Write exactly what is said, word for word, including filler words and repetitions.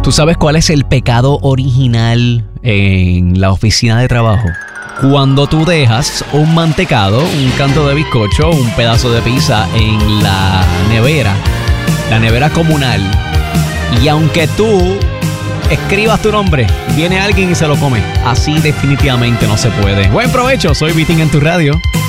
¿Tú sabes cuál es el pecado original en la oficina de trabajo? Cuando tú dejas un mantecado, un canto de bizcocho, un pedazo de pizza en la nevera, la nevera comunal, y aunque tú escribas tu nombre, viene alguien y se lo come. Así definitivamente no se puede. Buen provecho, soy Vitín en tu radio.